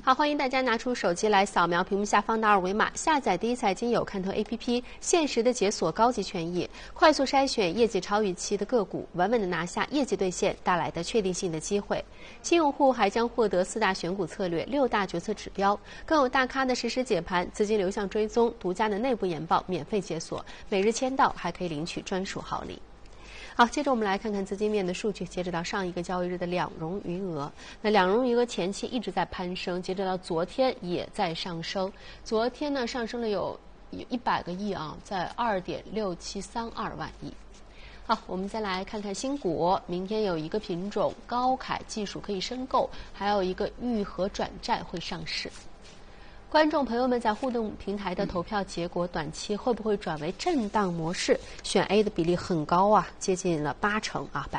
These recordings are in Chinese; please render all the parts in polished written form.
好，欢迎大家拿出手机来扫描屏幕下方的二维码，下载第一财经有看头 APP， 限时的解锁高级权益，快速筛选业绩超预期的个股，稳稳的拿下业绩兑现带来的确定性的机会。新用户还将获得4大选股策略、6大决策指标，更有大咖的实时解盘、资金流向追踪、独家的内部研报免费解锁，每日签到还可以领取专属好礼。好，接着我们来看看资金面的数据。截止到上一个交易日的两融余额，那两融余额前期一直在攀升，截止到昨天也在上升。昨天呢上升了有100个亿啊，在2.6732万亿。好，我们再来看看新股。明天有一个品种高凯技术可以申购，还有一个裕和转债会上市。观众朋友们在互动平台的投票结果，短期会不会转为震荡模式？选 A 的比例很高啊，接近了80%啊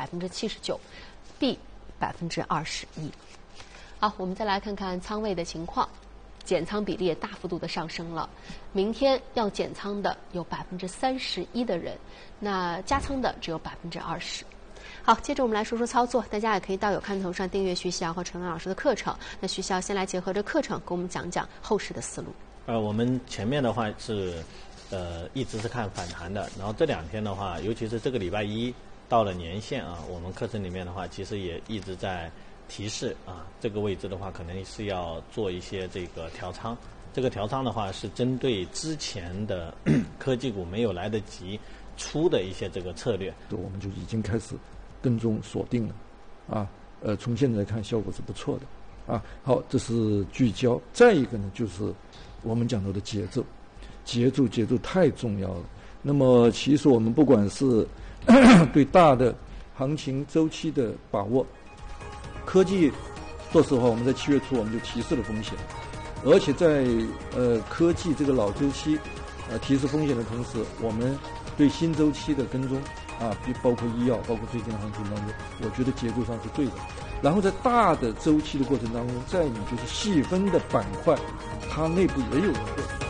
，79%，B 21%。好，我们再来看看仓位的情况，减仓比例也大幅度的上升了。明天要减仓的有31%的人，那加仓的只有20%。好，接着我们来说说操作，大家也可以到有看头上订阅徐晓和陈文老师的课程。那徐晓先来结合着课程，给我们讲讲后市的思路。 我们前面的话是，一直是看反弹的，然后这2天的话，尤其是这个礼拜一到了年线啊，我们课程里面的话，其实也一直在提示啊，这个位置的话，可能是要做一些这个调仓。这个调仓的话，是针对之前的科技股没有来得及出的一些这个策略， 我们就已经开始跟踪锁定了，啊，从现在看效果是不错的，啊，好，这是聚焦。再一个呢，就是我们讲到的节奏太重要了。那么其实我们不管是对大的行情周期的把握，科技，说实话，我们在7月初我们就提示了风险，而且在科技这个老周期提示风险的同时，我们对新周期的跟踪啊，包括医药，包括最近的行情当中，我觉得结构上是对的。然后在大的周期的过程当中，再你就是细分的板块，它内部也有一个